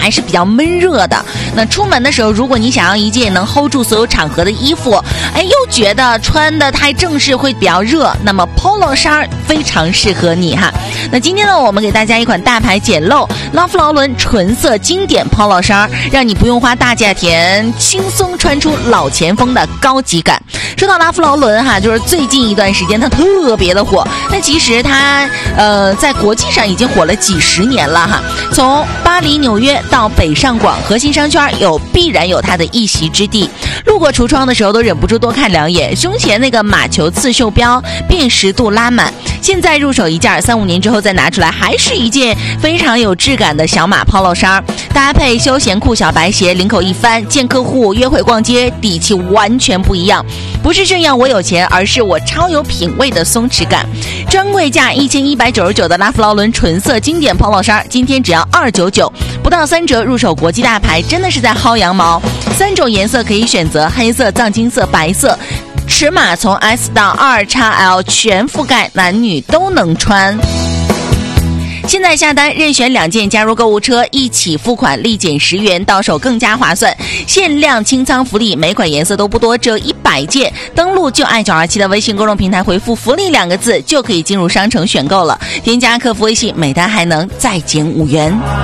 还是比较闷热的。那出门的时候，如果你想要一件能 hold 住所有场合的衣服，又觉得穿的太正式会比较热，那么 polo 衫非常适合你哈。那今天呢，我们给大家一款大牌简陋拉夫劳伦纯色经典 polo 衫，让你不用花大价钱，轻松穿出老前锋的高级感。说到拉夫劳伦哈，就是最近一段时间它特别的火，那其实它在国际上已经火了几十年了哈。从巴黎、纽约到北上广，核心商圈必然有它的一席之地。路过橱窗的时候都忍不住多看两眼，胸前那个马球刺绣标辨识度拉满，现在入手一件，3-5年之后再拿出来，还是一件非常有质感的小马 polo 衫，搭配休闲裤、小白鞋，领口一翻，见客户、约会、逛街，底气完全不一样。不是炫耀我有钱，而是我超有品味的松弛感。专柜价1199的拉夫劳伦纯色经典 polo 衫，今天只要299，不到3折入手国际大牌，真的是在薅羊毛。3种颜色可以选择，黑色、藏金色、白色，尺码从 S 到 2XL 全覆盖，男女都能穿。现在下单任选2件，加入购物车，一起付款立减10元，到手更加划算。限量清仓福利，每款颜色都不多，只有100件。登录就爱927的微信公众平台，回复福利2个字就可以进入商城选购了。添加客服微信，每单还能再减5元。